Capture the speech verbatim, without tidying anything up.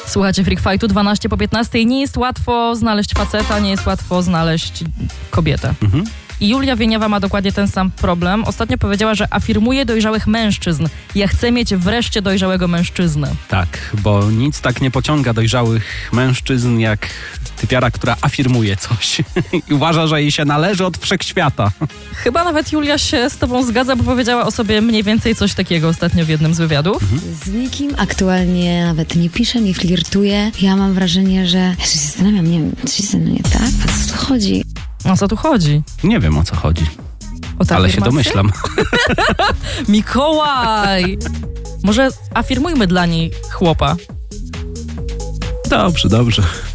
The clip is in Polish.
Słuchajcie Freak Fightu dwanaście po piętnaście. Nie jest łatwo znaleźć faceta, nie jest łatwo znaleźć kobietę. Mhm. I Julia Wieniawa ma dokładnie ten sam problem. Ostatnio powiedziała, że afirmuje dojrzałych mężczyzn. Ja chcę mieć wreszcie dojrzałego mężczyznę. Tak, bo nic tak nie pociąga dojrzałych mężczyzn jak typiara, która afirmuje coś i uważa, że jej się należy od wszechświata. Chyba nawet Julia się z tobą zgadza, bo powiedziała o sobie mniej więcej coś takiego ostatnio w jednym z wywiadów. Mhm. Z nikim aktualnie nawet nie piszę, nie flirtuję. Ja mam wrażenie, że... Ja się zastanawiam, nie wiem, czy ze mną nie tak? O co tu chodzi? O co tu chodzi? Nie wiem, o co chodzi. O te ale afirmacje? się domyślam. Mikołaj! Może afirmujmy dla niej chłopa. Dobrze, dobrze.